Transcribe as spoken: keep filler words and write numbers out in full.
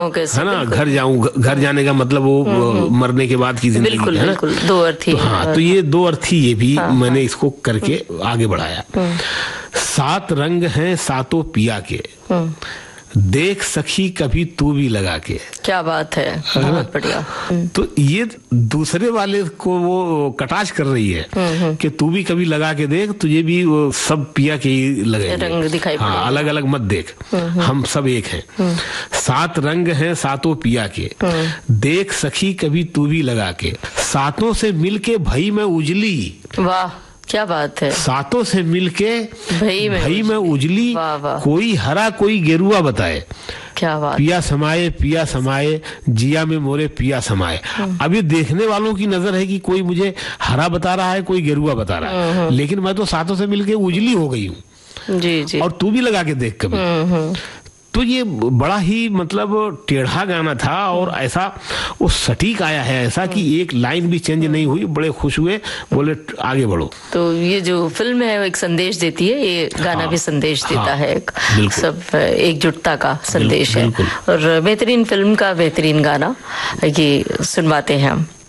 है ना, घर जाऊं, घर जाने का मतलब वो मरने के बाद की जिंदगी है ना। बिल्कुल, दो अर्थ ही। तो हाँ, तो ये दो अर्थी ये भी हाँ, मैंने हाँ, इसको करके आगे बढ़ाया। सात रंग हैं सातों पिया के, देख सखी कभी तू भी लगा के। क्या बात है, बहुत बढ़िया। तो ये दूसरे वाले को वो कटाक्ष कर रही है कि तू भी कभी लगा के देख, तुझे भी वो सब पिया के ही लगे रंग दिखाई पड़ेंगे। हाँ, अलग अलग मत देख, हम सब एक हैं। सात रंग हैं सातों पिया के, देख सखी कभी तू भी लगा के। सातों से मिलके भई में उजली। वाह, क्या बात है। सातों से मिलके भई में, भई में उजली, वाह वाह। कोई हरा कोई गेरुआ बताए। क्या बात। पिया समाये पिया समाये जिया में मोरे पिया समाये। अब ये देखने वालों की नजर है कि कोई मुझे हरा बता रहा है, कोई गेरुआ बता रहा है, लेकिन मैं तो सातों से मिलके उजली हो गई हूँ। जी जी। और तू भी लगा के देख कभी। तो ये बड़ा ही मतलब टेढ़ा गाना था और ऐसा वो सटीक आया है, ऐसा कि एक लाइन भी चेंज नहीं हुई। बड़े खुश हुए, बोले आगे बढ़ो। तो ये जो फिल्म है वो एक संदेश देती है, ये गाना हाँ, भी संदेश देता हाँ, है, एक सब एकजुटता का संदेश है। और बेहतरीन फिल्म का बेहतरीन गाना ये सुनवाते हैं हम।